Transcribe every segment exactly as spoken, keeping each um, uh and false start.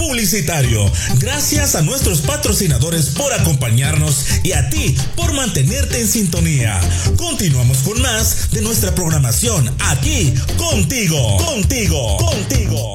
publicitario. Gracias a nuestros patrocinadores por acompañarnos y a ti por mantenerte en sintonía. Continuamos con más de nuestra programación aquí contigo, contigo, contigo.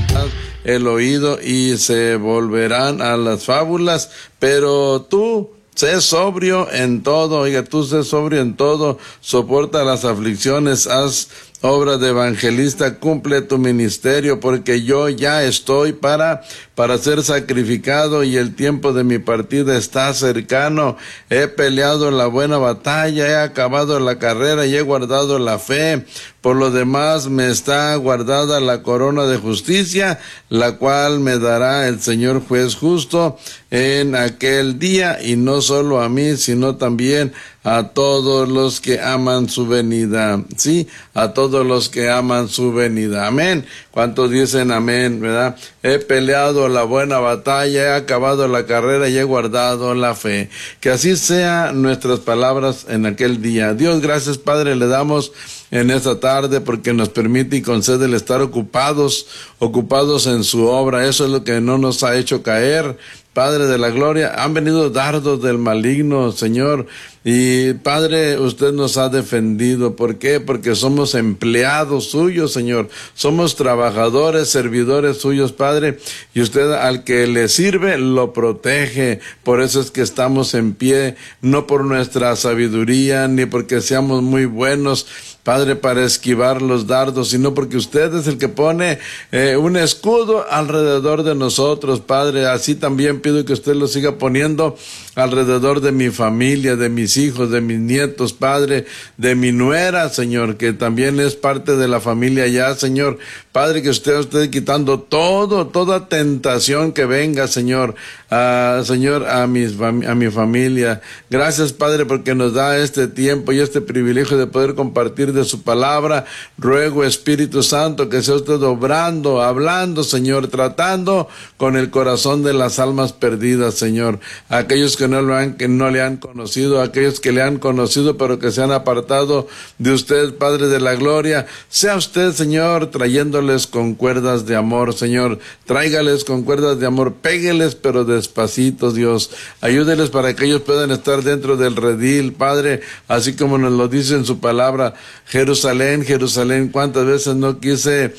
El oído y se volverán a las fábulas, pero tú sé sobrio en todo, oiga, tú sé sobrio en todo, soporta las aflicciones, haz obra de evangelista, cumple tu ministerio, porque yo ya estoy para, para ser sacrificado y el tiempo de mi partida está cercano. He peleado la buena batalla, he acabado la carrera y he guardado la fe. Por lo demás me está guardada la corona de justicia, la cual me dará el Señor juez justo en aquel día, y no solo a mí, sino también a todos los que aman su venida. Sí, a todos los que aman su venida. Amén. ¿Cuántos dicen amén, verdad? He peleado la buena batalla, he acabado la carrera y he guardado la fe. Que así sean nuestras palabras en aquel día. Dios, gracias, Padre, le damos en esta tarde porque nos permite y concede el estar ocupados, ocupados en su obra. Eso es lo que no nos ha hecho caer. Padre de la gloria, han venido dardos del maligno, Señor, y Padre, usted nos ha defendido. ¿Por qué? Porque somos empleados suyos, Señor, somos trabajadores, servidores suyos, Padre, y usted al que le sirve, lo protege. Por eso es que estamos en pie, no por nuestra sabiduría, ni porque seamos muy buenos, Padre, para esquivar los dardos, sino porque usted es el que pone eh, un escudo alrededor de nosotros, Padre. Así también pido que usted lo siga poniendo alrededor de mi familia, de mis hijos, de mis nietos, Padre, de mi nuera, Señor, que también es parte de la familia ya, Señor. Padre, que usted esté quitando todo, toda tentación que venga, Señor, a, Señor, a, mis, a mi familia. Gracias, Padre, porque nos da este tiempo y este privilegio de poder compartir de su palabra. Ruego, Espíritu Santo, que sea usted obrando, hablando, Señor, tratando con el corazón de las almas perdidas, Señor. Aquellos que no lo han, que no le han conocido, aquellos que le han conocido, pero que se han apartado de usted, Padre de la gloria. Sea usted, Señor, trayéndoles con cuerdas de amor, Señor. Tráigales con cuerdas de amor, pégueles, pero despacito, Dios. Ayúdeles para que ellos puedan estar dentro del redil, Padre, así como nos lo dice en su palabra. Jerusalén, Jerusalén, cuántas veces no quise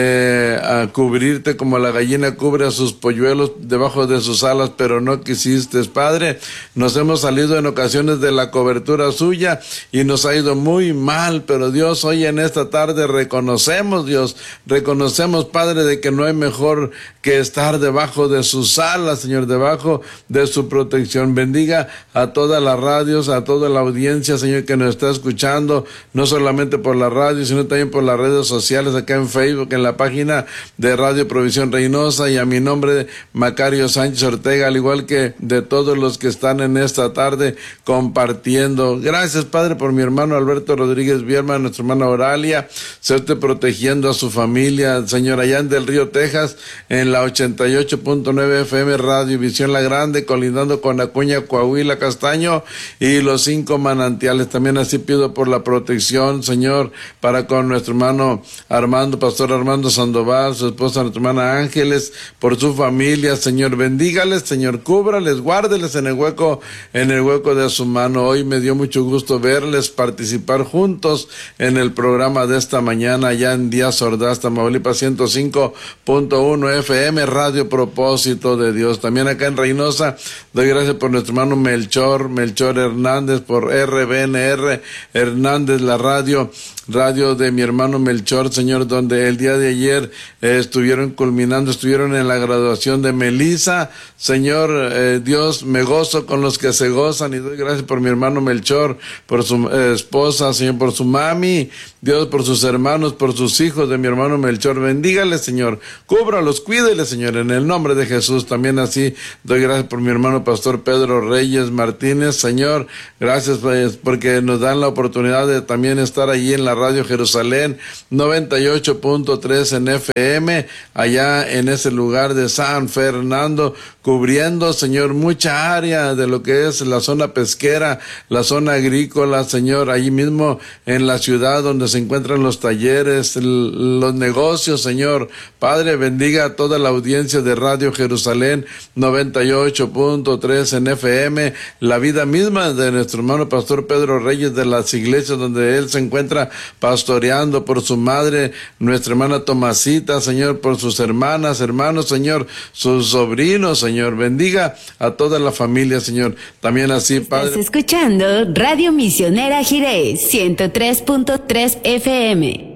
eh, a cubrirte como la gallina cubre a sus polluelos debajo de sus alas, pero no quisiste, Padre. Nos hemos salido en ocasiones de la cobertura suya y nos ha ido muy mal, pero Dios, hoy en esta tarde reconocemos, Dios, reconocemos, Padre, de que no hay mejor que estar debajo de sus alas, Señor, debajo de su protección. Bendiga a todas las radios, a toda la audiencia, Señor, que nos está escuchando, no solamente por la radio, sino también por las redes sociales, acá en Facebook, en la página de Radio Provisión Reynosa, y a mi nombre, Macario Sánchez Ortega, al igual que de todos los que están en esta tarde compartiendo. Gracias, Padre, por mi hermano Alberto Rodríguez Vierma, nuestra hermana Oralia, se esté protegiendo a su familia, Señor, allá en Del Río, Texas, en la ochenta y ocho punto nueve F M Radio Visión La Grande, colindando con Acuña, Coahuila, Castaño y los cinco manantiales. También así pido por la protección, Señor, para con nuestro hermano Armando, Pastor Armando Sandoval, su esposa, nuestra hermana Ángeles, por su familia, Señor, bendígales, Señor, cúbrales, guárdeles en el hueco, en el hueco de su mano. Hoy me dio mucho gusto verles participar juntos en el programa de esta mañana, allá en Díaz Ordaz, Tamaulipas, ciento cinco punto uno F M, Radio Propósito de Dios. También acá en Reynosa, doy gracias por nuestro hermano Melchor, Melchor Hernández, por R B N R Hernández, la radio, radio de mi hermano Melchor, Señor, donde el día de ayer eh, estuvieron culminando, estuvieron en la graduación de Melissa, Señor, eh, Dios, me gozo con los que se gozan, y doy gracias por mi hermano Melchor, por su eh, esposa, Señor, por su mami, Dios, por sus hermanos, por sus hijos de mi hermano Melchor. Bendígale, Señor, cúbralos, cuídele, Señor, en el nombre de Jesús. También así doy gracias por mi hermano Pastor Pedro Reyes Martínez, Señor, gracias pues, porque nos dan la oportunidad de también estar allí en la Radio Jerusalén noventa y ocho punto tres tres en F M, allá en ese lugar de San Fernando, cubriendo, Señor, mucha área de lo que es la zona pesquera, la zona agrícola, Señor, allí mismo en la ciudad donde se encuentran los talleres, los negocios, Señor. Padre, bendiga a toda la audiencia de Radio Jerusalén noventa y ocho punto tres en F M, la vida misma de nuestro hermano Pastor Pedro Reyes, de las iglesias donde él se encuentra pastoreando, por su madre, nuestra hermana Tomasita, Señor, por sus hermanas, hermanos, Señor, sus sobrinos, Señor. Bendiga a toda la familia, Señor. También así, Padre. Estás escuchando Radio Misionera Jiré, ciento tres punto tres F M.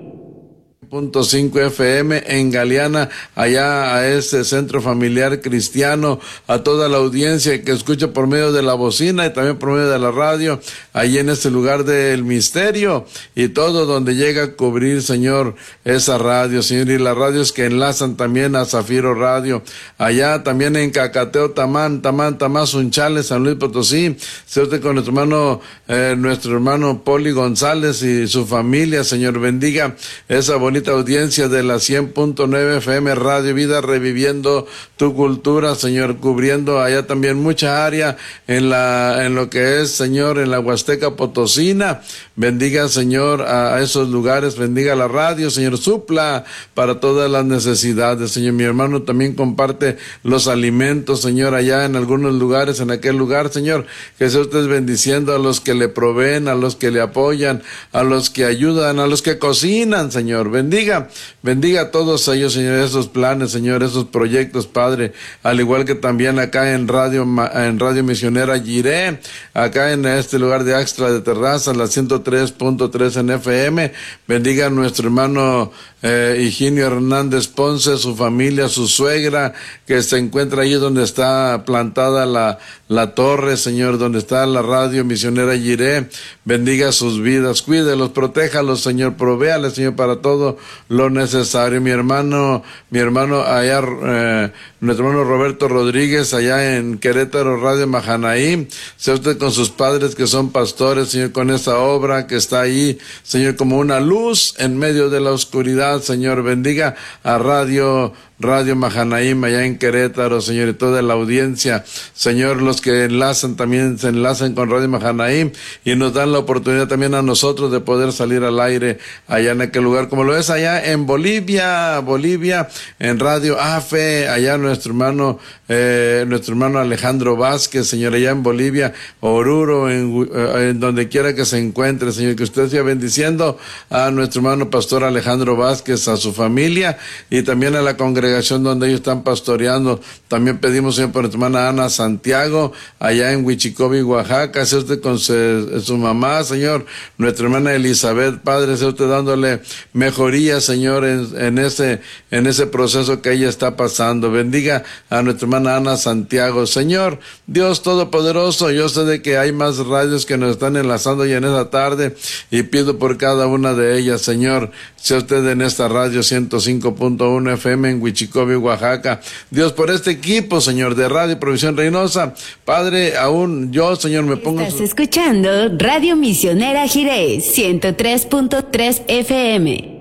Punto cinco F M en Galeana, allá a ese centro familiar cristiano, a toda la audiencia que escucha por medio de la bocina y también por medio de la radio, allí en ese lugar del misterio y todo donde llega a cubrir, Señor, esa radio, Señor, y las radios que enlazan también a Zafiro Radio, allá también en Cacateo, Tamán, Tamán, Tamazunchale, San Luis Potosí, sea usted con nuestro hermano, eh, nuestro hermano Poli González y su familia, Señor, bendiga esa bonita audiencia de la cien punto nueve F M Radio Vida, reviviendo tu cultura, Señor, cubriendo allá también mucha área en la en lo que es, Señor, en la Huasteca Potosina. Bendiga, Señor, a, a esos lugares, bendiga la radio, Señor, supla para todas las necesidades, Señor. Mi hermano también comparte los alimentos, Señor, allá en algunos lugares, en aquel lugar, Señor, que sea usted bendiciendo a los que le proveen, a los que le apoyan, a los que ayudan, a los que cocinan, Señor. Bendiga Bendiga, bendiga a todos ellos, Señor, esos planes, Señor, esos proyectos, Padre, al igual que también acá en Radio en Radio Misionera Jiré, acá en este lugar de Axtra de Terraza, la ciento tres punto tres en F M, bendiga a nuestro hermano eh, Higinio Hernández Ponce, su familia, su suegra, que se encuentra allí donde está plantada la, la torre, Señor, donde está la Radio Misionera Jiré, bendiga sus vidas, cuídelos, protéjalos, Señor, provéales, Señor, para todo lo necesario. Mi hermano, mi hermano allá, eh, nuestro hermano Roberto Rodríguez, allá en Querétaro, Radio Mahanaim, sea usted con sus padres que son pastores, Señor, con esa obra que está ahí, Señor, como una luz en medio de la oscuridad, Señor, bendiga a Radio Radio Mahanaim allá en Querétaro, Señor, y toda la audiencia, Señor, los que enlazan también se enlazan con Radio Mahanaim y nos dan la oportunidad también a nosotros de poder salir al aire allá en aquel lugar, como lo es allá en Bolivia, Bolivia, en Radio AFE, allá nuestro hermano, eh, nuestro hermano Alejandro Vázquez, Señor, allá en Bolivia, Oruro, en, eh, en donde quiera que se encuentre, Señor, que usted siga bendiciendo a nuestro hermano Pastor Alejandro Vázquez, a su familia y también a la congregación donde ellos están pastoreando. También pedimos, Señor, por nuestra hermana Ana Santiago, allá en Huichicobi, Oaxaca, sea usted con su, su mamá, Señor, nuestra hermana Elizabeth, Padre, sea usted dándole mejoría, Señor, en, en ese, en ese proceso que ella está pasando. Bendiga a nuestra hermana Ana Santiago, Señor, Dios Todopoderoso, yo sé de que hay más radios que nos están enlazando ya en esa tarde, y pido por cada una de ellas, Señor, sea usted en esta radio ciento cinco punto uno F M en Huichicobi, Oaxaca. Dios, por este equipo, Señor, de Radio Provisión Reynosa, Padre, aún yo, Señor, me pongo... Estás escuchando Radio Misionera Jiré, ciento tres punto tres F M.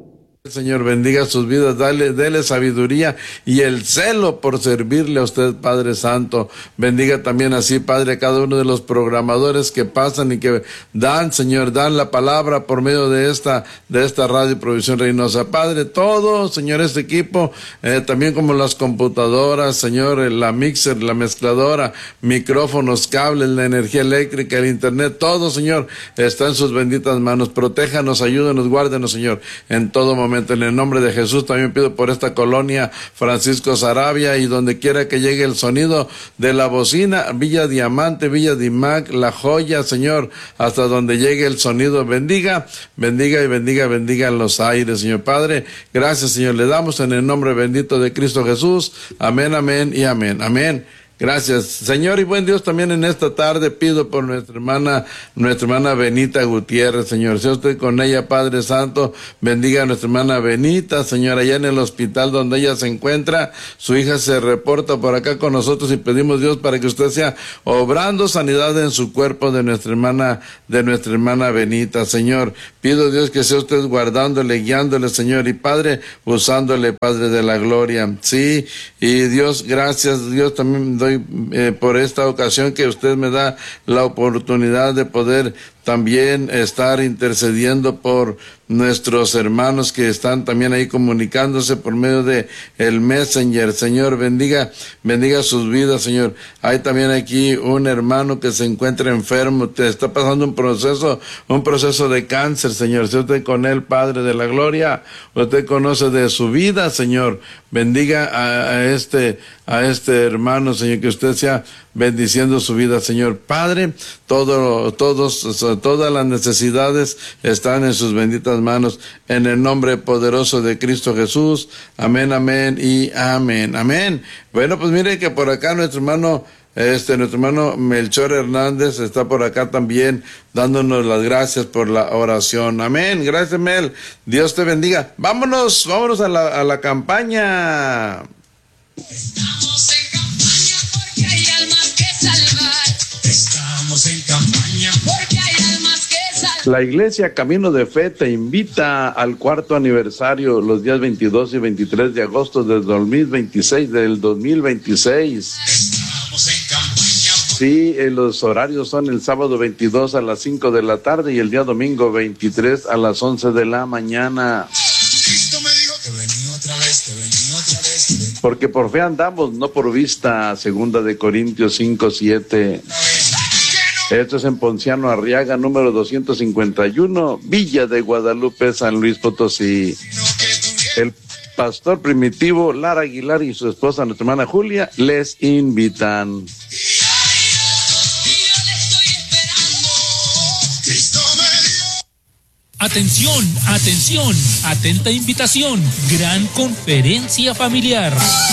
Señor, bendiga sus vidas, dale, dele sabiduría y el celo por servirle a usted, Padre Santo. Bendiga también así, Padre, a cada uno de los programadores que pasan y que dan, Señor, dan la palabra por medio de esta, de esta Radio Provisión Reynosa. Padre, todo, Señor, este equipo, eh, también como las computadoras, Señor, la mixer, la mezcladora, micrófonos, cables, la energía eléctrica, el internet, todo, Señor, está en sus benditas manos. Protéjanos, ayúdenos, guárdenos, Señor, en todo momento. En el nombre de Jesús también pido por esta colonia Francisco Sarabia y donde quiera que llegue el sonido de la bocina, Villa Diamante, Villa Dimac, La Joya, Señor, hasta donde llegue el sonido, bendiga, bendiga y bendiga, bendiga en los aires, Señor Padre. Gracias, Señor, le damos en el nombre bendito de Cristo Jesús. Amén, amén y amén. Amén. Gracias, Señor, y buen Dios, también en esta tarde pido por nuestra hermana, nuestra hermana Benita Gutiérrez, Señor. Sea usted con ella, Padre Santo, bendiga a nuestra hermana Benita, Señor, allá en el hospital donde ella se encuentra. Su hija se reporta por acá con nosotros y pedimos, Dios, para que usted sea obrando sanidad en su cuerpo de nuestra hermana, de nuestra hermana Benita, Señor. Pido, Dios, que sea usted guardándole, guiándole, Señor, y Padre, usándole, Padre de la gloria. Sí, y Dios, gracias, Dios, también doy eh, por esta ocasión que usted me da la oportunidad de poder también estar intercediendo por nuestros hermanos que están también ahí comunicándose por medio de el Messenger. Señor, bendiga, bendiga sus vidas, Señor. Hay también aquí un hermano que se encuentra enfermo, te está pasando un proceso, un proceso de cáncer, Señor. Si usted con él, Padre de la gloria, usted conoce de su vida, Señor. Bendiga a, a este, a este hermano, Señor, que usted sea bendiciendo su vida, Señor. Padre, todo, todos, todas las necesidades están en sus benditas manos, en el nombre poderoso de Cristo Jesús. Amén, amén y amén, amén. Bueno, pues mire que por acá nuestro hermano, este, nuestro hermano Melchor Hernández está por acá también dándonos las gracias por la oración. Amén, gracias, Mel. Dios te bendiga. Vámonos, vámonos a la, a la campaña. Estamos en campaña porque hay almas que salvar. Estamos en campaña porque hay almas que salvar. La Iglesia Camino de Fe te invita al cuarto aniversario los días veintidós y veintitrés de agosto del dos mil veintiséis, del dos mil veintiséis. Estamos en campaña. Sí, eh, los horarios son el sábado veintidós a las cinco de la tarde y el día domingo veintitrés a las once de la mañana. Cristo me dijo que venía otra vez, que venía otra vez. Que venía. Porque por fe andamos, no por vista, segunda de Corintios cinco, siete. Esto es en Ponciano Arriaga, número doscientos cincuenta y uno, Villa de Guadalupe, San Luis Potosí. El pastor primitivo Lara Aguilar y su esposa, nuestra hermana Julia, les invitan. Atención, atención, atenta invitación, gran conferencia familiar.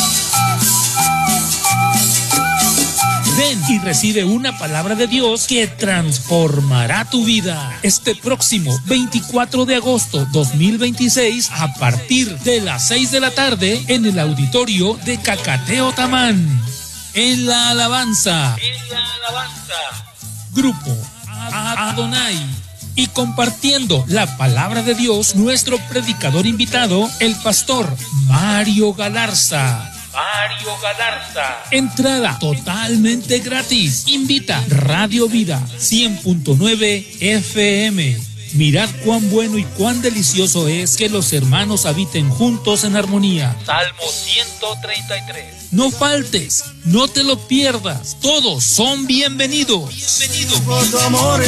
Ven y recibe una palabra de Dios que transformará tu vida. Este próximo veinticuatro de agosto dos mil veintiséis a partir de las seis de la tarde en el auditorio de Cacateo Tamán. En la alabanza. En la alabanza. Grupo Adonai. Y compartiendo la palabra de Dios, nuestro predicador invitado, el pastor Mario Galarza. Mario Galarza. Entrada totalmente gratis. Invita Radio Vida cien punto nueve F M. Mirad cuán bueno y cuán delicioso es que los hermanos habiten juntos en armonía. Salmo ciento treinta y tres. No faltes, no te lo pierdas. Todos son bienvenidos. Bienvenidos. Por tu amor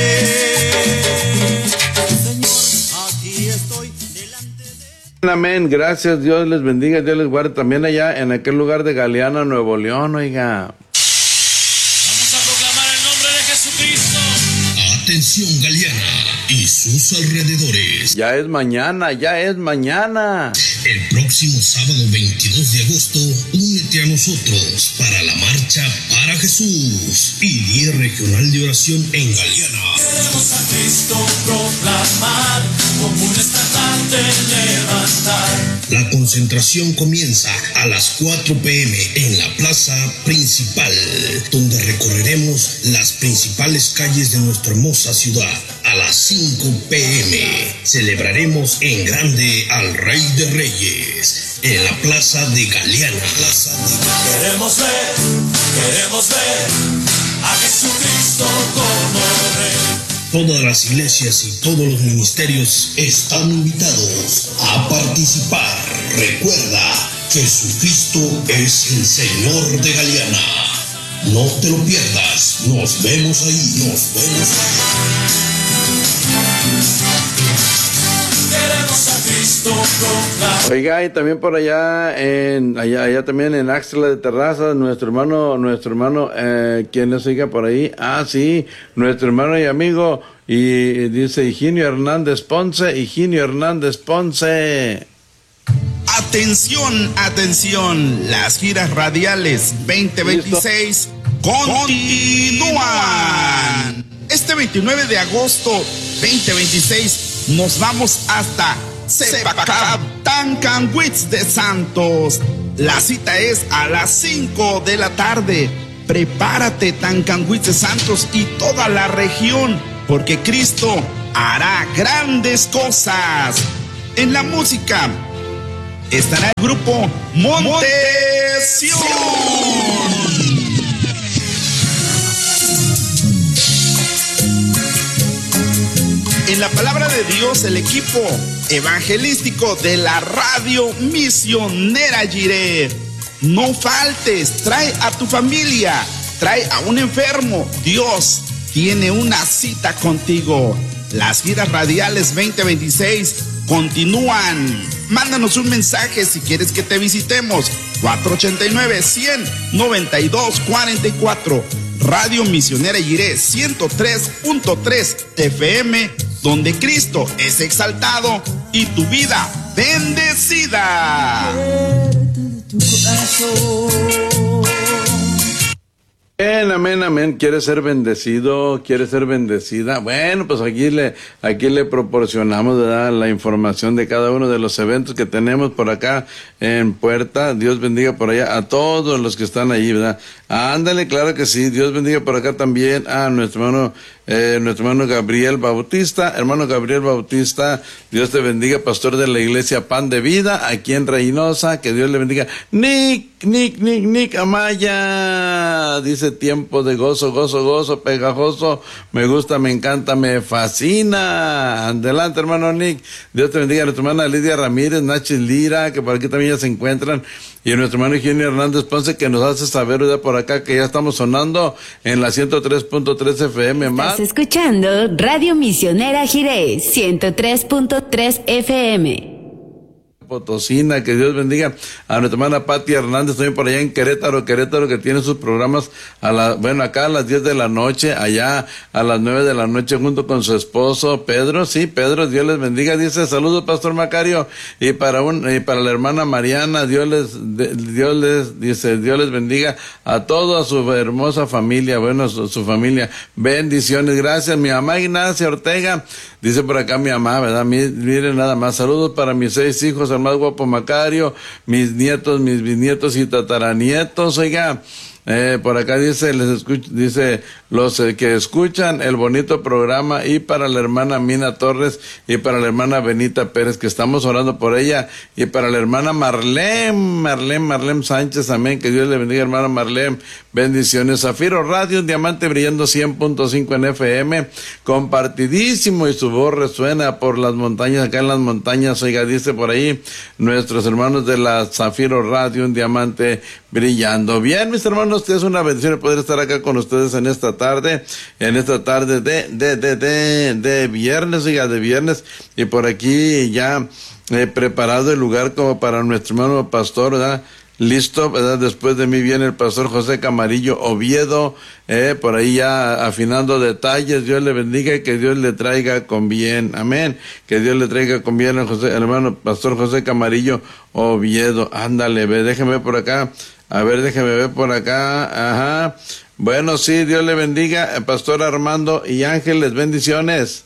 podré. Señor, aquí estoy delante de... Amén, gracias, Dios les bendiga, Dios les guarde. También allá en aquel lugar de Galeana, Nuevo León, oiga. Vamos a proclamar el nombre de Jesucristo. Atención, Galeana y sus alrededores. Ya es mañana, ya es mañana. El próximo sábado veintidós de agosto, únete a nosotros para la marcha para Jesús y día regional de oración en Galeana. Queremos a Cristo proclamar, como un estandarte levantar. La concentración comienza a las cuatro p m en la plaza principal, donde recorreremos las principales calles de nuestra hermosa ciudad. A las cinco p m celebraremos en grande al Rey de Reyes en la plaza de Galeana. Plaza de Galeana. Queremos ver, queremos ver a Jesucristo como Rey. Todas las iglesias y todos los ministerios están invitados a participar. Recuerda, Jesucristo es el Señor de Galeana. No te lo pierdas. Nos vemos ahí. Nos vemos ahí. Queremos a Cristo proclamar. Oiga, y también por allá, en allá, allá también en Axla de Terraza, nuestro hermano, nuestro hermano, eh, ¿quién nos sigue por ahí? Ah, sí, nuestro hermano y amigo, y dice Higinio Hernández Ponce, Higinio Hernández Ponce. A Atención, atención, las giras radiales veinte veintiséis continúan. Este veintinueve de agosto veinte veintiséis nos vamos hasta Cepacab, Tancanwitz de Santos. La cita es a las cinco de la tarde. Prepárate, Tancanwitz de Santos y toda la región, porque Cristo hará grandes cosas. En la música estará el grupo Montesión. En la palabra de Dios, el equipo evangelístico de la radio misionera Jiré. No faltes, trae a tu familia, trae a un enfermo. Dios tiene una cita contigo. Las giras radiales veinte veintiséis continúan. Mándanos un mensaje si quieres que te visitemos. cuatro ochenta y nueve, cien, noventa y dos, cuarenta y cuatro. Radio Misionera Jiré ciento tres punto tres F M, donde Cristo es exaltado y tu vida bendecida. Amén, amén, amén. ¿Quieres ser bendecido? ¿Quieres ser bendecida? Bueno, pues aquí le, aquí le proporcionamos, ¿verdad?, la información de cada uno de los eventos que tenemos por acá en Puerta. Dios bendiga por allá a todos los que están ahí, ¿verdad? Ándale, claro que sí. Dios bendiga por acá también a nuestro hermano, eh, nuestro hermano Gabriel Bautista. Hermano Gabriel Bautista, Dios te bendiga, pastor de la iglesia Pan de Vida, aquí en Reynosa. Que Dios le bendiga. Nick, Nick, Nick, Nick Amaya, dice: tiempo de gozo, gozo, gozo, pegajoso, me gusta, me encanta, me fascina. Adelante, hermano Nick. Dios te bendiga. A nuestra hermana Lidia Ramírez, Nachis Lira, que por aquí también ya se encuentran, y a nuestro hermano Eugenio Hernández Ponce, que nos hace saber, ¿verdad?, por acá, que ya estamos sonando en la ciento tres punto tres F M. Más. Estás escuchando Radio Misionera Jiré ciento tres punto tres F M. Potosina. Que Dios bendiga a nuestra hermana Pati Hernández, también por allá en Querétaro, Querétaro, que tiene sus programas a la, bueno, acá a las diez de la noche, allá a las nueve de la noche, junto con su esposo Pedro. Sí, Pedro, Dios les bendiga. Dice: saludos, Pastor Macario, y para un, y para la hermana Mariana, Dios les, de, Dios les, dice, Dios les bendiga a toda su hermosa familia, bueno, su, su familia. Bendiciones, gracias. Mi mamá Ignacia Ortega, dice por acá mi mamá, ¿verdad? Miren nada más, saludos para mis seis hijos, más guapo Macario, mis nietos, mis bisnietos y tataranietos. Oiga, eh, por acá dice, les escucho, dice, los eh, que escuchan el bonito programa, y para la hermana Mina Torres y para la hermana Benita Pérez, que estamos orando por ella, y para la hermana Marlene, Marlene, Marlene Sánchez, amén. Que Dios le bendiga, hermana Marlene. Bendiciones. Zafiro Radio, un diamante brillando cien punto cinco en F M, compartidísimo, y su voz resuena por las montañas, acá en las montañas. Oiga, dice por ahí nuestros hermanos de la Zafiro Radio, un diamante brillando. Bien, mis hermanos, es una bendición poder estar acá con ustedes en esta tarde, en esta tarde de, de, de, de, de viernes, oiga, de viernes, y por aquí ya he preparado el lugar como para nuestro hermano pastor, ¿verdad? Listo, ¿verdad? Después de mí viene el pastor José Camarillo Oviedo, eh, por ahí ya afinando detalles. Dios le bendiga y que Dios le traiga con bien. Amén. Que Dios le traiga con bien al José, al hermano pastor José Camarillo Oviedo. Ándale, ve, déjeme ver por acá. A ver, déjeme ver por acá. Ajá. Bueno, sí, Dios le bendiga, pastor Armando y Ángeles, bendiciones.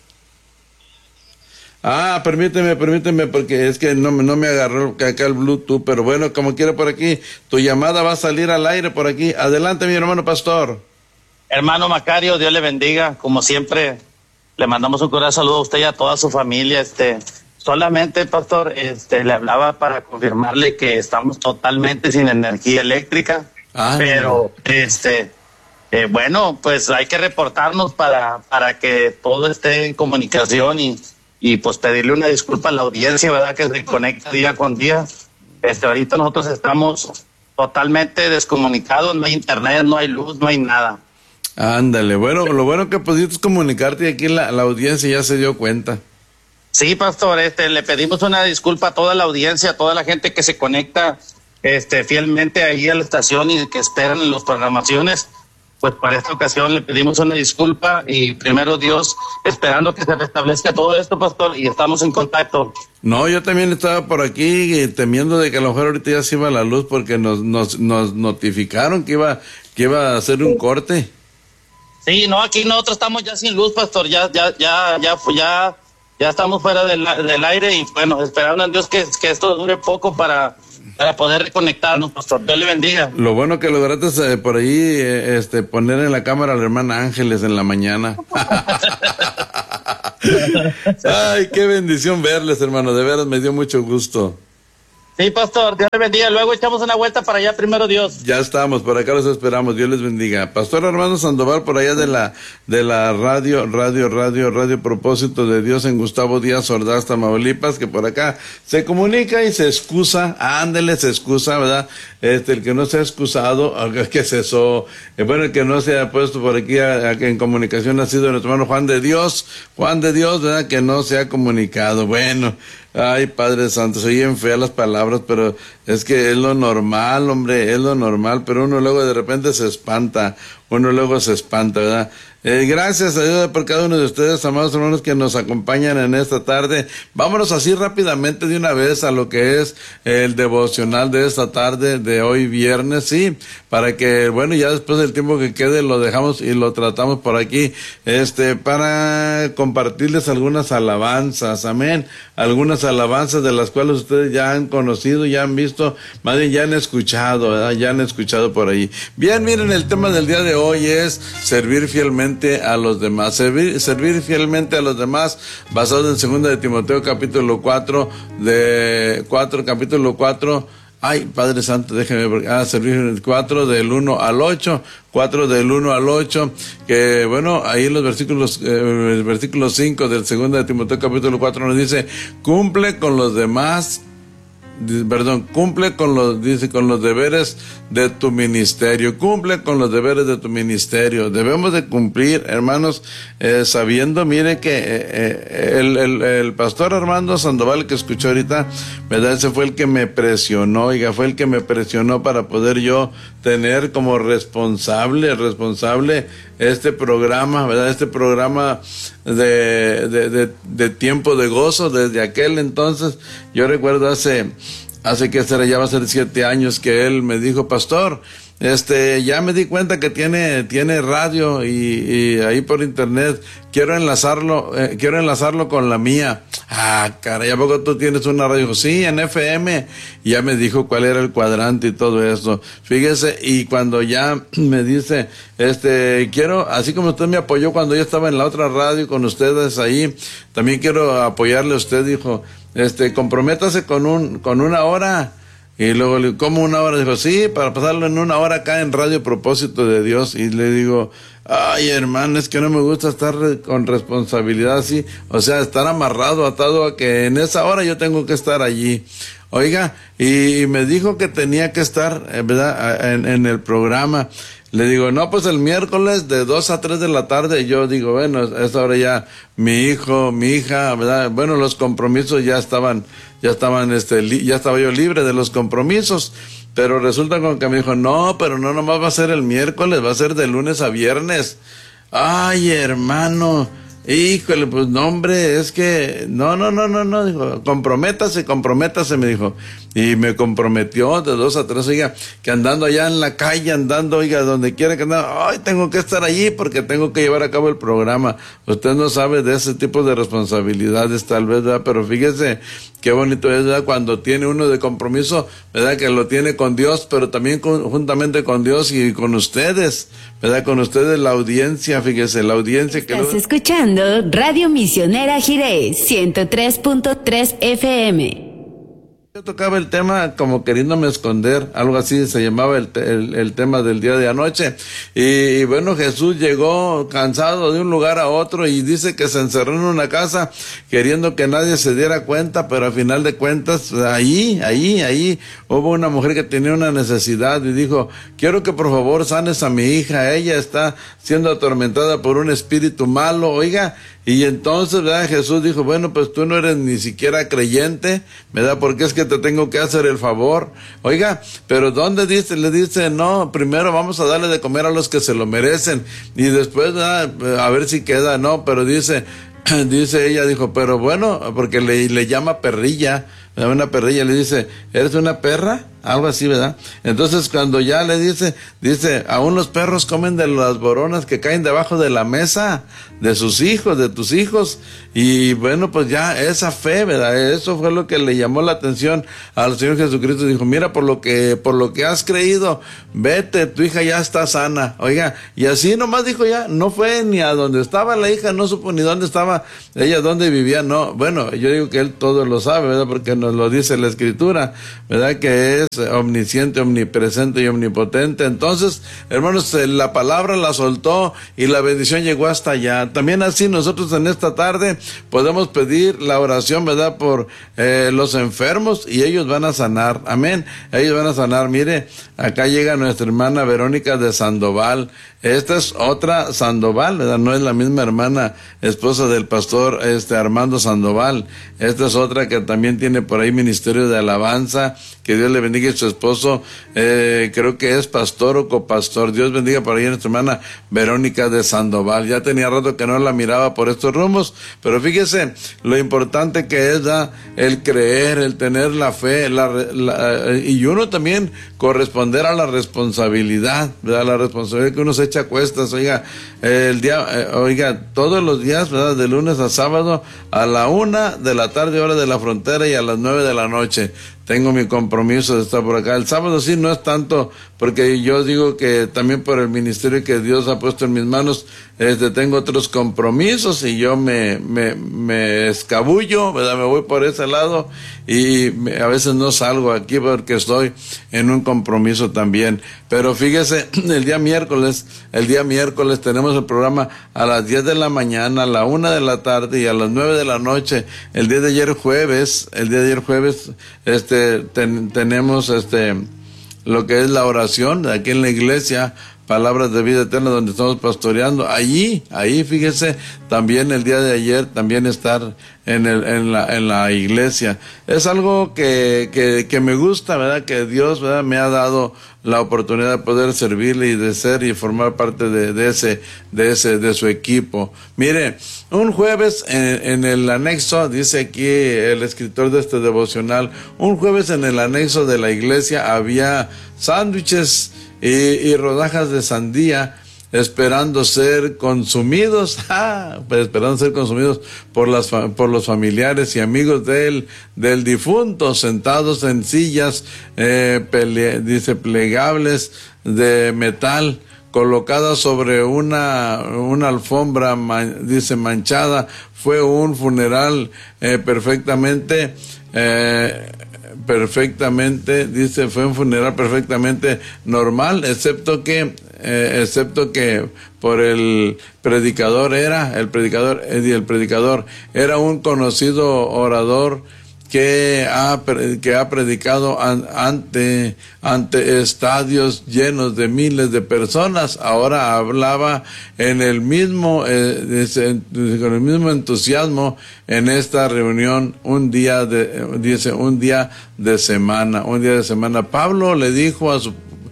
Ah, permíteme, permíteme, porque es que no, no me agarró acá el Bluetooth, pero bueno, como quiera por aquí, tu llamada va a salir al aire por aquí. Adelante, mi hermano pastor. Hermano Macario, Dios le bendiga. Como siempre, le mandamos un cordial saludo a usted y a toda su familia. Este, solamente, pastor, este, le hablaba para confirmarle que estamos totalmente sin energía eléctrica, ah, pero, no. este, eh, bueno, pues hay que reportarnos para, para que todo esté en comunicación y Y pues pedirle una disculpa a la audiencia, ¿verdad?, que se conecta día con día. Este, ahorita nosotros estamos totalmente descomunicados, no hay internet, no hay luz, no hay nada. Ándale, bueno, lo bueno que pudiste comunicarte, y aquí la, la audiencia ya se dio cuenta. Sí, pastor, este, le pedimos una disculpa a toda la audiencia, a toda la gente que se conecta este, fielmente ahí a la estación y que esperan en las programaciones, pues para esta ocasión le pedimos una disculpa y primero Dios, esperando que se restablezca todo esto, pastor, y estamos en contacto. No, yo también estaba por aquí eh, temiendo de que a lo mejor ahorita ya se iba la luz porque nos, nos, nos notificaron que iba, que iba a hacer un corte. Sí, no, aquí nosotros estamos ya sin luz, pastor, ya, ya, ya, ya, ya, ya estamos fuera del, del aire y bueno, esperando en Dios que, que esto dure poco para, para poder reconectarnos, pastor. Dios le bendiga. Lo bueno que lograste eh, por ahí, eh, este, poner en la cámara a la hermana Ángeles en la mañana. Ay, qué bendición verles, hermano, de veras me dio mucho gusto. Sí, pastor, Dios le bendiga. Luego echamos una vuelta para allá, primero Dios. Ya estamos, por acá los esperamos, Dios les bendiga. Pastor Armando Sandoval, por allá de la de la radio, radio, radio, radio Propósito de Dios en Gustavo Díaz Ordaz, Tamaulipas, que por acá se comunica y se excusa, ándele, se excusa, ¿verdad? Este, el que no se ha excusado, ¿qué es eso? Eh, bueno, el que no se ha puesto por aquí a, a, en comunicación ha sido nuestro hermano Juan de Dios, Juan de Dios, ¿verdad? Que no se ha comunicado. Bueno, ay, Padre Santo, se oyen feas las palabras, pero es que es lo normal, hombre, es lo normal, pero uno luego de repente se espanta, uno luego se espanta, ¿verdad? Eh, gracias a Dios por cada uno de ustedes, amados hermanos, que nos acompañan en esta tarde. Vámonos así rápidamente de una vez a lo que es el devocional de esta tarde, de hoy viernes, sí, para que, bueno, ya después del tiempo que quede lo dejamos y lo tratamos por aquí, este, para compartirles algunas alabanzas, amén, algunas alabanzas de las cuales ustedes ya han conocido, ya han visto, más bien ya han escuchado, ¿verdad? Ya han escuchado por ahí. Bien, miren, el tema del día de hoy es servir fielmente a los demás, servir, servir fielmente a los demás, basado en segunda de Timoteo capítulo cuatro, de cuatro, capítulo cuatro, ay, Padre Santo, déjeme ver, ah, servir cuatro del uno al ocho, cuatro del uno al ocho, que bueno, ahí los versículos, eh, el versículo cinco del segunda de Timoteo capítulo cuatro nos dice, cumple con los demás, perdón, cumple con los, dice, con los deberes de tu ministerio, cumple con los deberes de tu ministerio. Debemos de cumplir, hermanos, eh, sabiendo, mire que eh, eh, el, el, el pastor Armando Sandoval que escuchó ahorita, ¿verdad? Ese fue el que me presionó, oiga, fue el que me presionó para poder yo tener como responsable, responsable este programa, ¿verdad? Este programa de, de, de, de tiempo de gozo. Desde aquel entonces, yo recuerdo hace, hace que será, ya va a ser siete años que él me dijo, pastor, este, ya me di cuenta que tiene, tiene radio y, y ahí por internet, quiero enlazarlo, eh, quiero enlazarlo con la mía. Ah, caray, ¿a poco tú tienes una radio? Dijo, sí, en F M. Y ya me dijo cuál era el cuadrante y todo eso. Fíjese, y cuando ya me dice, este, quiero, así como usted me apoyó cuando yo estaba en la otra radio con ustedes ahí, también quiero apoyarle a usted, dijo, este, comprométase con un, con una hora. Y luego le digo, ¿cómo una hora? Dijo, sí, para pasarlo en una hora acá en Radio Propósito de Dios. Y le digo, ay, hermano, es que no me gusta estar con responsabilidad así, o sea, estar amarrado, atado a que en esa hora yo tengo que estar allí. Oiga, y me dijo que tenía que estar, ¿verdad?, en, en el programa. Le digo, no, pues el miércoles de dos a tres de la tarde. Y yo digo, bueno, a esa hora ya mi hijo, mi hija, ¿verdad? Bueno, los compromisos ya estaban, ya estaban, este, li- ya estaba yo libre de los compromisos. Pero resulta con que me dijo, no, pero no nomás va a ser el miércoles, va a ser de lunes a viernes. Ay, hermano, híjole, pues no, hombre, es que, no, no, no, no, no, dijo, comprométase, comprométase, me dijo. Y me comprometió de dos a tres, oiga, que andando allá en la calle, andando, oiga, donde quiera que ande, ay, tengo que estar allí porque tengo que llevar a cabo el programa. Usted no sabe de ese tipo de responsabilidades, tal vez, ¿verdad? Pero fíjese qué bonito es, ¿verdad? Cuando tiene uno de compromiso, ¿verdad? Que lo tiene con Dios, pero también con, juntamente con Dios y con ustedes, ¿verdad? Con ustedes la audiencia, fíjese, la audiencia que... Estás lo... escuchando Radio Misionera Jiré, ciento tres punto tres F M. Yo tocaba el tema como queriéndome esconder, algo así se llamaba el, te, el, el tema del día de anoche. Y, y bueno, Jesús llegó cansado de un lugar a otro y dice que se encerró en una casa queriendo que nadie se diera cuenta, pero al final de cuentas, ahí, ahí, ahí, hubo una mujer que tenía una necesidad y dijo, quiero que por favor sanes a mi hija, ella está siendo atormentada por un espíritu malo, oiga. Y entonces, ¿verdad? Jesús dijo, bueno, pues tú no eres ni siquiera creyente, ¿verdad? Porque es que que te tengo que hacer el favor. Oiga, pero ¿dónde dice? Le dice, no, primero vamos a darle de comer a los que se lo merecen y después ah, a ver si queda. No, pero dice, dice ella, dijo, pero bueno, porque le, le llama perrilla, una perrilla, le dice, ¿eres una perra? Algo así, ¿verdad? Entonces cuando ya le dice, dice, aún los perros comen de las boronas que caen debajo de la mesa de sus hijos, de tus hijos. Y bueno, pues ya esa fe, ¿verdad? Eso fue lo que le llamó la atención al Señor Jesucristo. Dijo, mira, por lo que, por lo que has creído, vete, tu hija ya está sana. Oiga, y así nomás dijo ya, no fue ni a donde estaba la hija, no supo ni dónde estaba ella, dónde vivía, no. Bueno, yo digo que él todo lo sabe, ¿verdad? Porque nos lo dice la Escritura, ¿verdad? Que es omnisciente, omnipresente y omnipotente. Entonces, hermanos, la palabra la soltó y la bendición llegó hasta allá. También así nosotros en esta tarde podemos pedir la oración, ¿verdad? Por eh, los enfermos y ellos van a sanar. Amén. Ellos van a sanar. Mire, acá llega nuestra hermana Verónica de Sandoval. Esta es otra Sandoval, ¿verdad? No es la misma hermana, esposa del pastor este Armando Sandoval. Esta es otra que también tiene por ahí ministerio de alabanza. Que Dios le bendiga. Y su esposo, eh, creo que es pastor o copastor. Dios bendiga por ahí a nuestra hermana Verónica de Sandoval. Ya tenía rato que no la miraba por estos rumbos, pero fíjese lo importante que es ¿da? el creer, el tener la fe, la, la, y uno también corresponder a la responsabilidad, ¿verdad? La responsabilidad que uno se echa a cuestas. Oiga, eh, el día, eh, oiga, todos los días, ¿verdad? De lunes a sábado, a la una de la tarde, hora de la frontera, y a las nueve de la noche. Tengo mi compromiso de estar por acá. El sábado sí no es tanto, porque yo digo que también por el ministerio que Dios ha puesto en mis manos, este, tengo otros compromisos y yo me, me, me escabullo, ¿verdad? Me voy por ese lado y me, a veces no salgo aquí porque estoy en un compromiso también. Pero fíjese, el día miércoles, el día miércoles tenemos el programa a las diez de la mañana, a la una de la tarde y a las nueve de la noche. El día de ayer jueves, el día de ayer jueves, este, Ten, tenemos este lo que es la oración aquí en la iglesia Palabras de Vida Eterna, donde estamos pastoreando. Allí, ahí fíjese, también el día de ayer, también estar en el, en la, en la iglesia. Es algo que, que, que me gusta, ¿verdad? Que Dios, ¿verdad? Me ha dado la oportunidad de poder servirle y de ser y formar parte de, de ese, de ese, de su equipo. Mire, un jueves en, en el anexo, dice aquí el escritor de este devocional, un jueves en el anexo de la iglesia había sándwiches y, y rodajas de sandía esperando ser consumidos, ah, pues esperando ser consumidos por las por los familiares y amigos del del difunto, sentados en sillas, eh, pele, dice plegables de metal, colocadas sobre una una alfombra, man, dice manchada. Fue un funeral eh, perfectamente eh, perfectamente, dice, fue un funeral perfectamente normal, excepto que, eh, excepto que por el predicador era, el predicador, el predicador era un conocido orador que ha, que ha predicado an, ante, ante estadios llenos de miles de personas. Ahora hablaba en el mismo, eh, dice, con el mismo entusiasmo en esta reunión, un día de, dice, un día de semana, un día de semana. Pablo le dijo a su,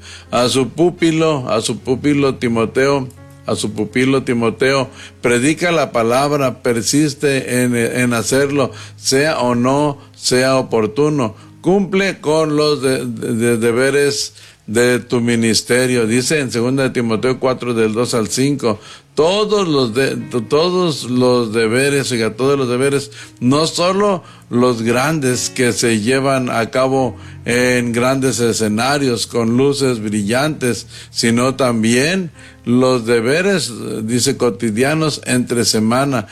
a su pupilo, a su pupilo Timoteo, a su pupilo Timoteo, predica la palabra, persiste en, en hacerlo, sea o no sea oportuno, cumple con los de, de, de deberes de tu ministerio. Dice en segunda de Timoteo cuatro del dos al cinco, todos los de, todos los deberes, oiga, todos los deberes, no solo los grandes que se llevan a cabo en grandes escenarios con luces brillantes, sino también los deberes, dice, cotidianos entre semana,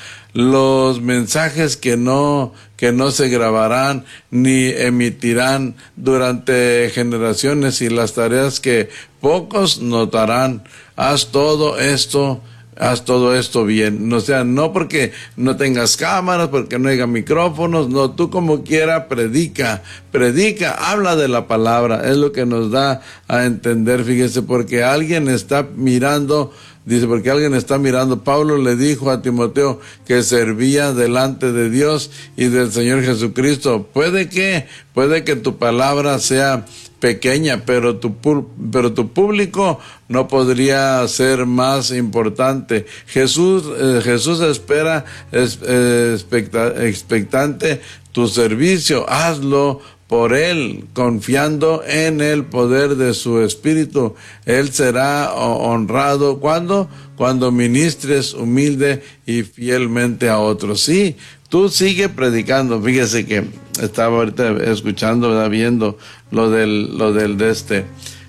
los mensajes que no que no se grabarán ni emitirán durante generaciones y las tareas que pocos notarán. Haz todo esto haz todo esto bien. O sea, no porque no tengas cámaras, porque no haya micrófonos, no, tú como quiera predica, predica, habla de la palabra, es lo que nos da a entender, fíjese, porque alguien está mirando, dice, porque alguien está mirando. Pablo le dijo a Timoteo que servía delante de Dios y del Señor Jesucristo. Puede que, puede que tu palabra sea pequeña, pero tu, pero tu público no podría ser más importante. Jesús, eh, Jesús espera es, eh, expecta, expectante tu servicio. Hazlo por Él, confiando en el poder de su Espíritu. Él será honrado. ¿Cuándo? Cuando ministres humilde y fielmente a otros. Sí, tú sigue predicando. Fíjese que estaba ahorita escuchando, ¿verdad? Viendo lo del, lo del de este.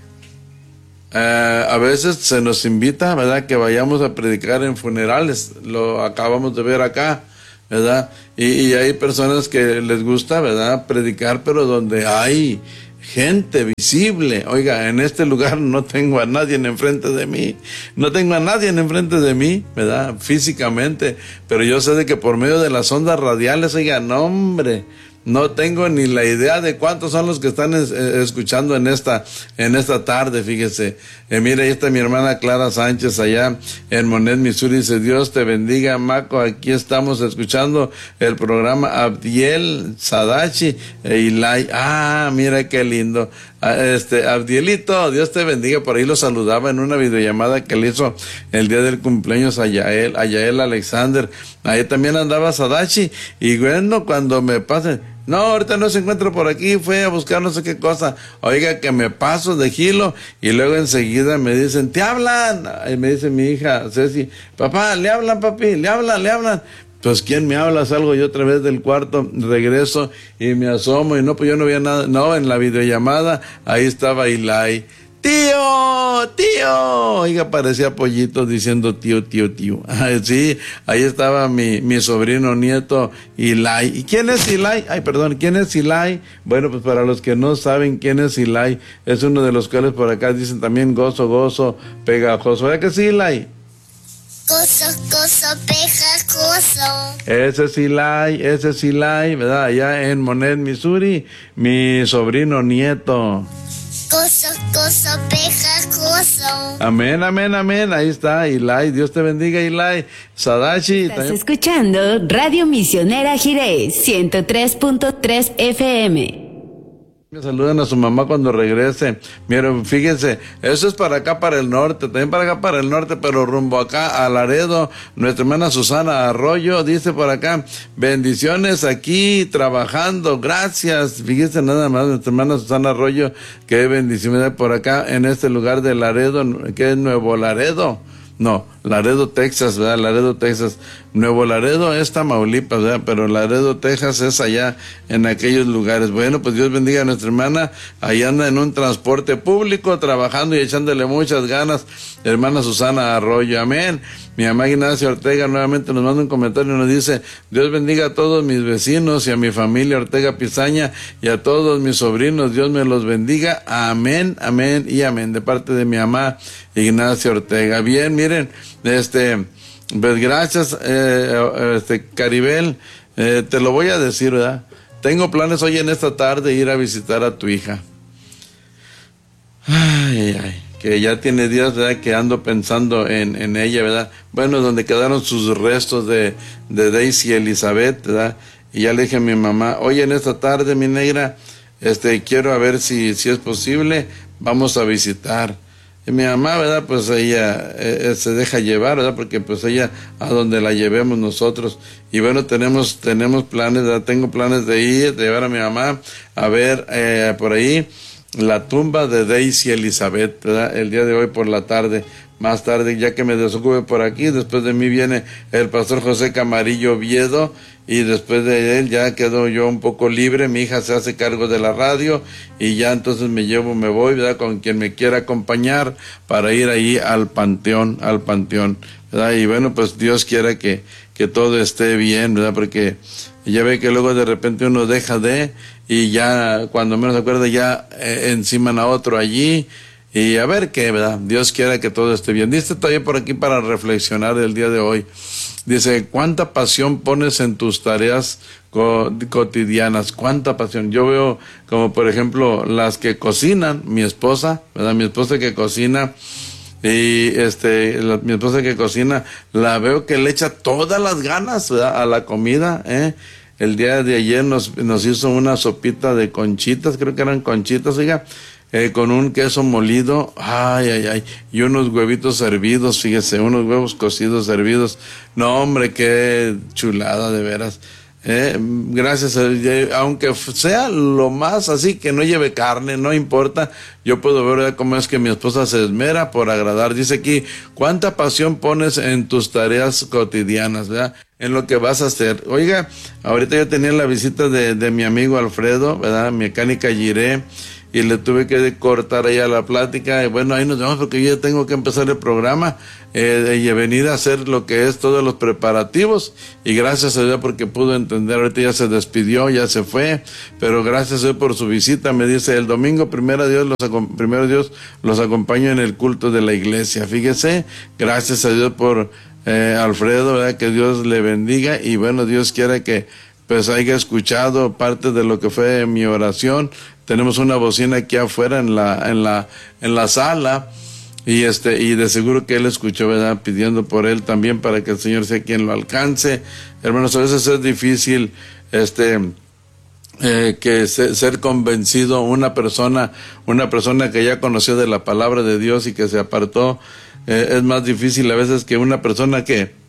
Uh, a veces se nos invita, ¿verdad?, que vayamos a predicar en funerales. Lo acabamos de ver acá, ¿verdad? Y, y hay personas que les gusta, ¿verdad?, predicar, pero donde hay gente visible. Oiga, en este lugar no tengo a nadie en enfrente de mí, no tengo a nadie en enfrente de mí, ¿verdad?, físicamente, pero yo sé de que por medio de las ondas radiales, oiga, no hombre, no tengo ni la idea de cuántos son los que están es, eh, escuchando en esta en esta tarde, fíjese. Eh, mire, ahí está mi hermana Clara Sánchez allá en Monet, Missouri. Dice, Dios te bendiga, Maco. Aquí estamos escuchando el programa Abdiel Sadachi e Ilay. Ah, mira qué lindo. Ah, este, Abdielito, Dios te bendiga. Por ahí lo saludaba en una videollamada que le hizo el día del cumpleaños a Yael, a Yael Alexander. Ahí también andaba Sadachi. Y bueno, cuando me pasen, no, ahorita no se encuentra por aquí, fue a buscar no sé qué cosa. Oiga, que me paso de gilo y luego enseguida me dicen, te hablan. Y me dice mi hija Ceci, papá, le hablan, papi, le hablan, le hablan. Pues, ¿quién me habla? Salgo yo otra vez del cuarto, regreso y me asomo y no, pues yo no veía nada. No, en la videollamada, ahí estaba Ilay. Tío, tío, oiga, parecía pollito diciendo tío, tío, tío. Sí, ahí estaba mi, mi sobrino nieto Ilay. ¿Y quién es Ilay? Ay, perdón, ¿quién es Ilay? Bueno, pues para los que no saben quién es Ilay, es uno de los cuales por acá dicen también gozo, gozo, pegajoso. ¿Verdad que sí, Ilay? Gozo, gozo, pegajoso. Ese es Ilay, ese es Ilay, ¿verdad? Allá en Monet, Missouri, mi sobrino nieto. Gozo, gozo, pegajoso. Amén, amén, amén. Ahí está, Ilay. Dios te bendiga, Ilay. Sadachi. Estás también escuchando Radio Misionera Jiré, ciento tres punto tres F M. Me saludan a su mamá cuando regrese. Miren, fíjense, eso es para acá, para el norte, también para acá, para el norte, pero rumbo acá a Laredo. Nuestra hermana Susana Arroyo dice por acá, bendiciones aquí trabajando, gracias. Fíjense nada más, nuestra hermana Susana Arroyo, qué bendición por acá en este lugar de Laredo, que es Nuevo Laredo. No, Laredo, Texas, ¿verdad? Laredo, Texas. Nuevo Laredo es Tamaulipas, ¿verdad? Pero Laredo, Texas es allá en aquellos lugares. Bueno, pues Dios bendiga a nuestra hermana. Ahí anda en un transporte público, trabajando y echándole muchas ganas. Hermana Susana Arroyo, amén. Mi mamá Ignacia Ortega nuevamente nos manda un comentario y nos dice, Dios bendiga a todos mis vecinos y a mi familia Ortega Pizaña y a todos mis sobrinos. Dios me los bendiga. Amén, amén y amén. De parte de mi mamá Ignacia Ortega. Bien, miren, este, pues gracias, eh, este, Caribel, eh, te lo voy a decir, ¿verdad? Tengo planes hoy en esta tarde ir a visitar a tu hija. Ay, ay, que ya tiene días, ¿verdad?, que ando pensando en, en ella, ¿verdad? Bueno, donde quedaron sus restos de, de Daisy Elizabeth, ¿verdad? Y ya le dije a mi mamá, hoy en esta tarde, mi negra, este, quiero a ver si, si es posible, vamos a visitar. Y mi mamá, ¿verdad?, pues ella eh, se deja llevar, ¿verdad?, porque pues ella a donde la llevemos nosotros. Y bueno, tenemos tenemos planes, ¿verdad? Tengo planes de ir, de llevar a mi mamá a ver eh, por ahí la tumba de Daisy Elizabeth, ¿verdad?, el día de hoy por la tarde. Más tarde, ya que me desocupe por aquí, después de mí viene el pastor José Camarillo Oviedo, y después de él ya quedo yo un poco libre. Mi hija se hace cargo de la radio y ya entonces me llevo, me voy, ¿verdad?, con quien me quiera acompañar para ir ahí al panteón, al panteón, ¿verdad? Y bueno, pues Dios quiera que, que todo esté bien, ¿verdad? Porque ya ve que luego de repente uno deja de, y ya cuando menos se acuerda ya eh, enciman a otro allí. y a ver qué, ¿verdad? Dios quiera que todo esté bien. Dice todavía por aquí para reflexionar el día de hoy. Dice, ¿cuánta pasión pones en tus tareas co- cotidianas? ¿Cuánta pasión? Yo veo como, por ejemplo, las que cocinan, mi esposa, ¿verdad? Mi esposa que cocina, y este, la, mi esposa que cocina, la veo que le echa todas las ganas, ¿verdad?, a la comida, ¿eh? El día de ayer nos, nos hizo una sopita de conchitas, creo que eran conchitas, oiga, eh, con un queso molido, ay, ay, ay, y unos huevitos hervidos, fíjese, unos huevos cocidos hervidos. No, hombre, qué chulada, de veras. Eh, gracias a Dios, aunque sea lo más así, que no lleve carne, no importa, yo puedo ver, ¿verdad?, cómo es que mi esposa se esmera por agradar. Dice aquí, ¿cuánta pasión pones en tus tareas cotidianas, ¿verdad?, en lo que vas a hacer? Oiga, ahorita yo tenía la visita de, de mi amigo Alfredo, ¿verdad?, mecánica Giré, y le tuve que cortar ahí a la plática, y bueno, ahí nos vemos porque yo ya tengo que empezar el programa, eh, y venir a hacer lo que es todos los preparativos, y gracias a Dios porque pudo entender. Ahorita ya se despidió, ya se fue, pero gracias a Dios por su visita. Me dice, el domingo primero Dios los, primero Dios los acompaño en el culto de la iglesia. Fíjese, gracias a Dios por eh, Alfredo, ¿verdad?, que Dios le bendiga, y bueno, Dios quiera que pues haya escuchado parte de lo que fue mi oración. Tenemos una bocina aquí afuera en la, en la, en la sala, y este, y de seguro que él escuchó, ¿verdad?, pidiendo por él también para que el Señor sea quien lo alcance. Hermanos, a veces es difícil, este, eh, que se, ser convencido una persona, una persona que ya conoció de la palabra de Dios y que se apartó, eh, es más difícil a veces que una persona que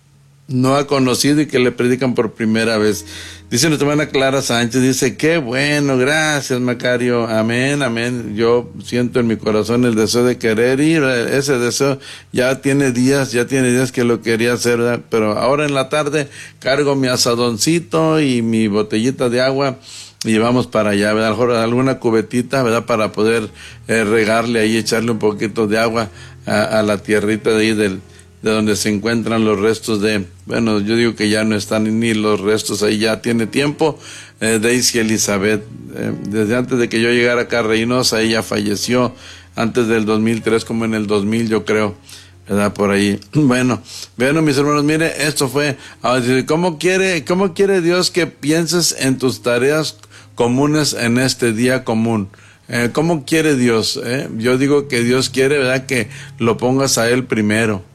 no ha conocido y que le predican por primera vez. Dice nuestra hermana Clara Sánchez, dice, qué bueno, gracias Macario, amén, amén. Yo siento en mi corazón el deseo de querer ir, ese deseo ya tiene días, ya tiene días que lo quería hacer, ¿verdad? Pero ahora en la tarde cargo mi asadoncito y mi botellita de agua y vamos para allá, ¿verdad? A lo mejor alguna cubetita, ¿verdad?, para poder eh, regarle ahí, echarle un poquito de agua a, a la tierrita de ahí del de donde se encuentran los restos de, bueno, yo digo que ya no están ni los restos ahí, ya tiene tiempo, eh, Daisy Elizabeth, eh, desde antes de que yo llegara acá a Reynosa, ella falleció antes del dos mil tres, como en el dos mil, yo creo, ¿verdad?, por ahí. Bueno, bueno, mis hermanos, mire, esto fue, ¿cómo quiere, cómo quiere Dios que pienses en tus tareas comunes en este día común? Eh, ¿Cómo quiere Dios? Eh? Yo digo que Dios quiere, ¿verdad?, que lo pongas a Él primero.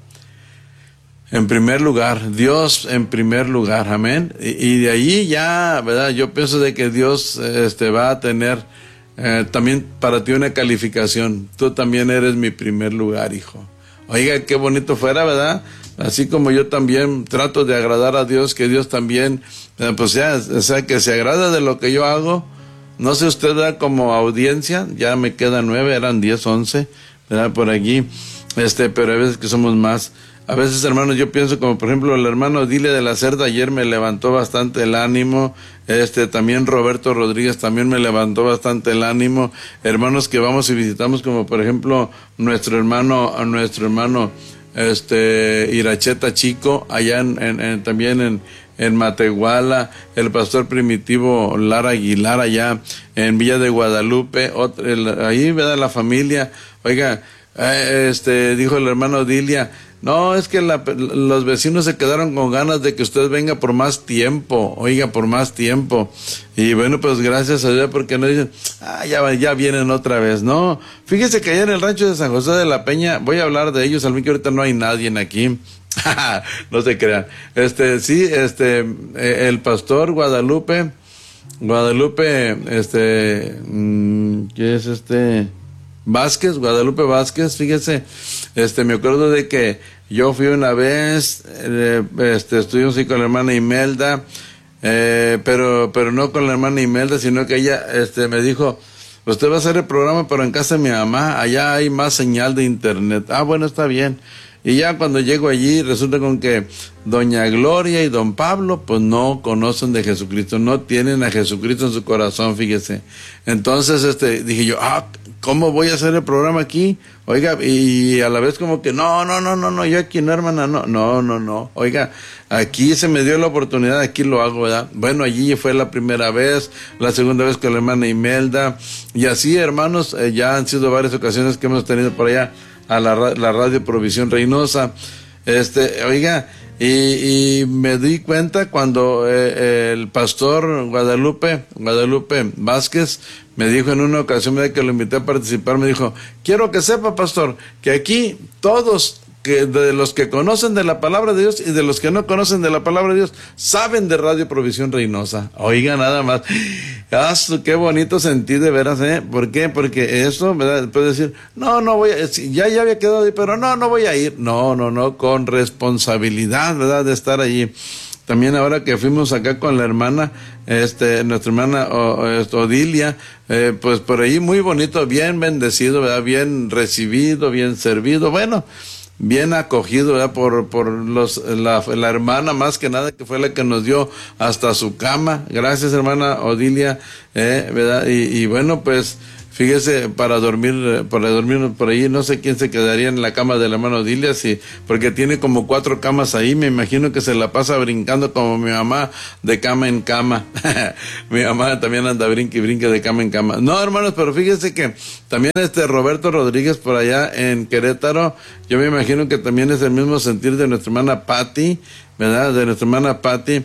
En primer lugar, Dios en primer lugar, amén. Y, y de ahí ya, ¿verdad? Yo pienso de que Dios este, va a tener eh, también para ti una calificación. Tú también eres mi primer lugar, hijo. Oiga, qué bonito fuera, ¿verdad? Así como yo también trato de agradar a Dios, que Dios también, eh, pues ya, o sea, que se agrada de lo que yo hago. No sé usted, ¿verdad?, como audiencia, ya me quedan nueve, eran diez, once, ¿verdad?, por aquí. Este, pero hay veces que somos más. A veces, hermanos, yo pienso como, por ejemplo, el hermano Dile de la Cerda ayer me levantó bastante el ánimo, este, también Roberto Rodríguez también me levantó bastante el ánimo, hermanos que vamos y visitamos, como por ejemplo, nuestro hermano, nuestro hermano, este, Iracheta Chico, allá en, en, en también en, en Matehuala, el pastor Primitivo Lara Aguilar allá en Villa de Guadalupe, otro, el, ahí, ¿verdad?, la familia, oiga, eh, este, dijo el hermano Dilia, no, es que la, los vecinos se quedaron con ganas de que usted venga por más tiempo, oiga, por más tiempo. Y bueno, pues gracias a Dios, porque no dicen, ah, ya, ya vienen otra vez. No, fíjese que allá en el rancho de San José de la Peña, voy a hablar de ellos, al menos que ahorita no hay nadie aquí. No se crean. Este, sí, este, eh, el pastor Guadalupe, Guadalupe, este, mmm, ¿qué es este? Vázquez, Guadalupe Vázquez, fíjese, este, me acuerdo de que yo fui una vez, eh, este, estuvimos ahí con la hermana Imelda, eh, pero, pero no con la hermana Imelda, sino que ella, este, me dijo, usted va a hacer el programa, pero en casa de mi mamá, allá hay más señal de internet. Ah, bueno, está bien. Y ya cuando llego allí, resulta con que doña Gloria y don Pablo, pues no conocen de Jesucristo, no tienen a Jesucristo en su corazón, fíjese. Entonces, este, dije yo, ah, ¿cómo voy a hacer el programa aquí? Oiga, y a la vez como que, no, no, no, no, no, yo aquí no, hermana, no, no, no, no, oiga, aquí se me dio la oportunidad, aquí lo hago, ¿verdad? Bueno, allí fue la primera vez, la segunda vez con la hermana Imelda, y así, hermanos, eh, ya han sido varias ocasiones que hemos tenido por allá a la, la Radio Provisión Reynosa, este, oiga, y, y me di cuenta cuando eh, el pastor Guadalupe, Guadalupe Vázquez, me dijo en una ocasión que lo invité a participar, me dijo, quiero que sepa, pastor, que aquí todos, que de los que conocen de la palabra de Dios y de los que no conocen de la palabra de Dios, saben de Radio Provisión Reynosa. Oiga, nada más. Ah, qué bonito sentí de veras, ¿eh? ¿Por qué? Porque eso, ¿verdad? Puede decir, no, no voy a, ya, ya había quedado ahí, pero no, no voy a ir. No, no, no, con responsabilidad, ¿verdad? De estar allí. También ahora que fuimos acá con la hermana, este, nuestra hermana Odilia, eh, pues por ahí muy bonito, bien bendecido, ¿verdad? Bien recibido, bien servido, bueno, bien acogido, ¿verdad? Por, por los, la, la hermana más que nada, que fue la que nos dio hasta su cama. Gracias, hermana Odilia, eh, ¿verdad? Y, y bueno, pues, fíjese, para dormir, para dormir por ahí, no sé quién se quedaría en la cama de la hermana Odilia, sí, porque tiene como cuatro camas ahí, me imagino que se la pasa brincando como mi mamá, de cama en cama. Mi mamá también anda brinque y brinque de cama en cama. No, hermanos, pero fíjese que también este Roberto Rodríguez por allá en Querétaro, yo me imagino que también es el mismo sentir de nuestra hermana Patti, ¿verdad? De nuestra hermana Patti,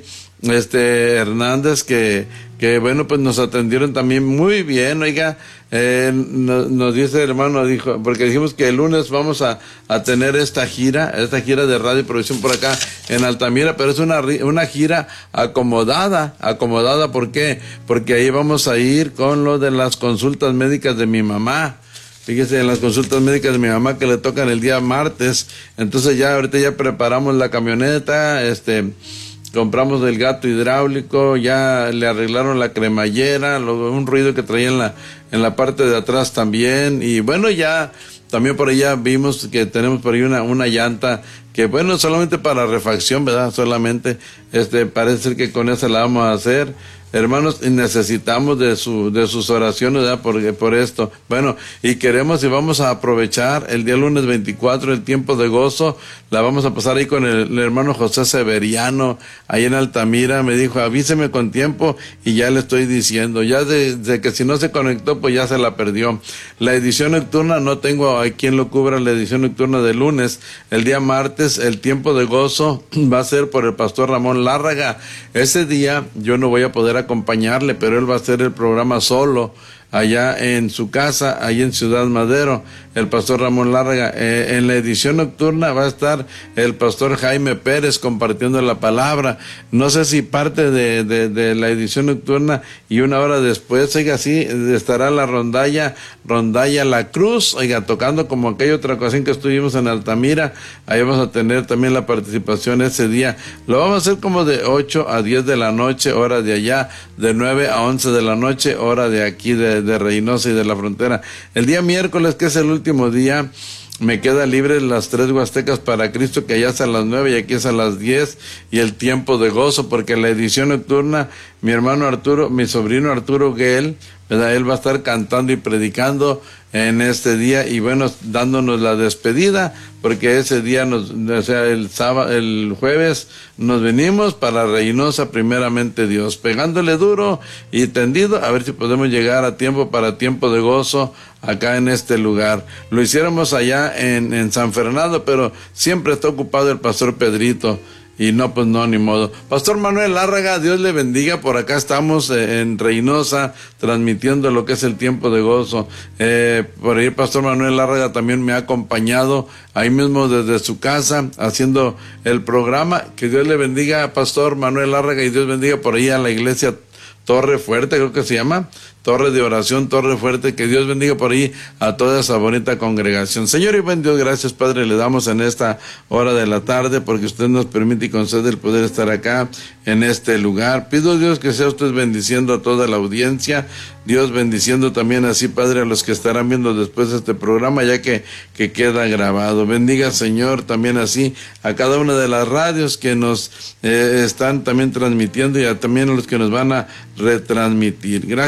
este Hernández, que, que bueno, pues nos atendieron también muy bien, oiga, eh, nos, nos dice el hermano, dijo, porque dijimos que el lunes vamos a, a tener esta gira, esta gira de Radio y Provisión por acá en Altamira, pero es una, una gira acomodada, acomodada, ¿por qué? Porque ahí vamos a ir con lo de las consultas médicas de mi mamá. Fíjese, en las consultas médicas de mi mamá que le tocan el día martes, entonces ya ahorita ya preparamos la camioneta, este... compramos el gato hidráulico, ya le arreglaron la cremallera, lo, un ruido que traía en la, en la parte de atrás también, y bueno, ya también por allá vimos que tenemos por ahí una, una llanta que bueno, solamente para refacción, ¿verdad? Solamente, este, parece ser que con esa la vamos a hacer. Hermanos, necesitamos de su de sus oraciones, ¿verdad? Por, por esto. Bueno, y queremos y vamos a aprovechar el día lunes veinticuatro, el tiempo de gozo. La vamos a pasar ahí con el, el hermano José Severiano, ahí en Altamira. Me dijo, avíseme con tiempo y ya le estoy diciendo. Ya de, de que si no se conectó, pues ya se la perdió. La edición nocturna, no tengo a quien lo cubra la edición nocturna de lunes. El día martes, el tiempo de gozo va a ser por el pastor Ramón Lárraga. Ese día yo no voy a poder acompañarle, pero él va a hacer el programa solo allá en su casa, ahí en Ciudad Madero, el pastor Ramón Lárraga. Eh, en la edición nocturna va a estar el pastor Jaime Pérez compartiendo la palabra. No sé si parte de, de, de la edición nocturna y una hora después, oiga, sí, estará la rondalla, rondalla La Cruz, oiga, tocando como aquella otra ocasión que estuvimos en Altamira. Ahí vamos a tener también la participación ese día. Lo vamos a hacer como de ocho a diez de la noche, hora de allá, de nueve a once de la noche, hora de aquí de de Reynosa y de la Frontera. El día miércoles, que es el último día, me queda libre las tres Huastecas para Cristo, que allá es a las nueve y aquí es a las diez, y el tiempo de gozo, porque la edición nocturna, mi hermano Arturo, mi sobrino Arturo Guel, ¿verdad? Él va a estar cantando y predicando en este día y bueno, dándonos la despedida, porque ese día nos, o sea, el sábado, el jueves nos venimos para Reynosa, primeramente Dios, pegándole duro y tendido, a ver si podemos llegar a tiempo para tiempo de gozo acá en este lugar. Lo hiciéramos allá en, en San Fernando, pero siempre está ocupado el pastor Pedrito. Y no, pues no, ni modo. Pastor Manuel Lárraga, Dios le bendiga. Por acá estamos eh, en Reynosa, transmitiendo lo que es el tiempo de gozo. Eh, por ahí Pastor Manuel Lárraga también me ha acompañado ahí mismo desde su casa, haciendo el programa. Que Dios le bendiga, Pastor Manuel Lárraga, y Dios bendiga por ahí a la iglesia Torre Fuerte, creo que se llama, Torre de Oración, Torre Fuerte. Que Dios bendiga por ahí a toda esa bonita congregación. Señor y buen Dios, gracias, Padre, le damos en esta hora de la tarde, porque usted nos permite y concede el poder estar acá en este lugar. Pido, Dios, que sea usted bendiciendo a toda la audiencia, Dios bendiciendo también así, Padre, a los que estarán viendo después este programa, ya que, que queda grabado. Bendiga, Señor, también así a cada una de las radios que nos eh, están también transmitiendo, y a, también a los que nos van a retransmitir. Gracias, Padre,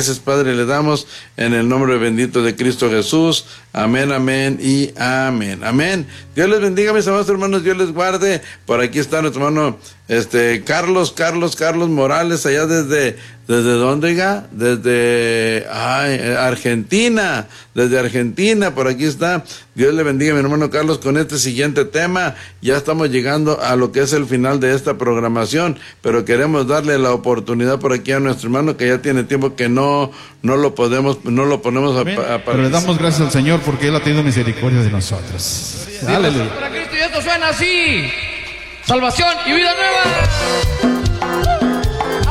Padre, le damos en el nombre bendito de Cristo Jesús. Amén, amén y amén. Amén. Dios les bendiga, mis amados hermanos, Dios les guarde. Por aquí está nuestro hermano este Carlos, Carlos, Carlos Morales, allá desde, ¿desde dónde, oiga? Desde ay, Argentina, desde Argentina, por aquí está. Dios le bendiga, mi hermano Carlos, con este siguiente tema. Ya estamos llegando a lo que es el final de esta programación, pero queremos darle la oportunidad por aquí a nuestro hermano que ya tiene tiempo que no, no lo podemos, no lo ponemos a, a Pero le damos gracias al Señor porque Él ha tenido misericordia de nosotros. Aleluya. Para Cristo, y esto suena así: salvación y vida nueva.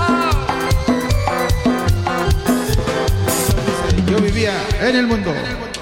Yo vivía en el mundo.